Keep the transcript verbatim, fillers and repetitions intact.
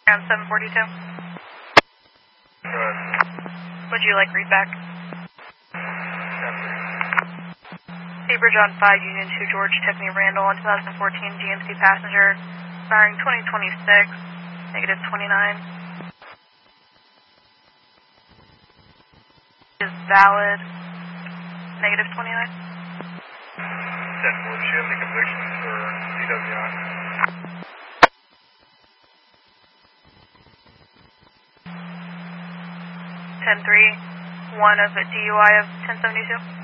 Around seven forty-two. Good. Would you like read back? ten three. Seabridge on five, Union two, George Tiffany Randall on twenty fourteen G M C passenger, firing twenty twenty-six, negative twenty-nine. Is valid, negative twenty-nine. ten four. Does she have any convictions for D W I? ten three, one of a D U I of ten seventy-two.